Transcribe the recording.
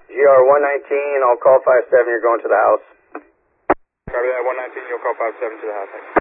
GR 119, I'll call 57, you're going to the house. Copy that, 119, you'll call 57 to the house.